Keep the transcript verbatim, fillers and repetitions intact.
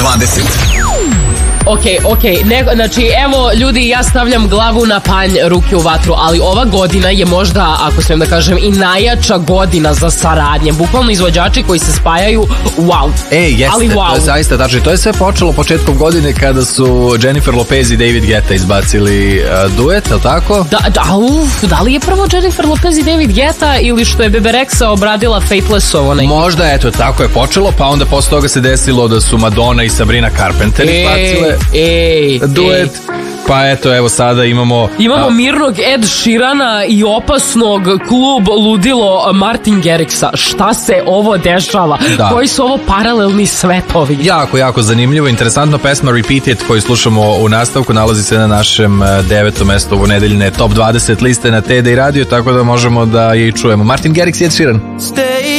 dvadeset. Ok, ok, ne, znači evo ljudi, ja stavljam glavu na panj, ruke u vatru, ali ova godina je možda, ako smijem da kažem, i najjača godina za saradnje. Bukvalno izvođači koji se spajaju, wow. E, jeste, ali wow. To je zaista tačno. To je sve počelo početkom godine kada su Jennifer Lopez i David Guetta izbacili uh, duet, je li tako? Da, da, uf, da li je prvo Jennifer Lopez i David Guetta ili što je Bebe Rexha obradila Fateless-ovo neki? Možda, eto, tako je počelo, pa onda posle toga se desilo da su Madonna i Sabrina Carpenter izbacile Ej, duet, ej. pa eto, evo sada imamo... Imamo a... mirnog Ed Sheerana i opasnog klub ludilo Martin Garrixa. Šta se ovo dešava? Da. Koji su ovo paralelni svetovi? Jako, jako zanimljivo, interesantno. Pesma Repeat It koju slušamo u nastavku nalazi se na našem devetom mestu ovo nedeljne top dvadeset liste na T D I radio, tako da možemo da je i čujemo. Martin Garrix i Ed Sheeran.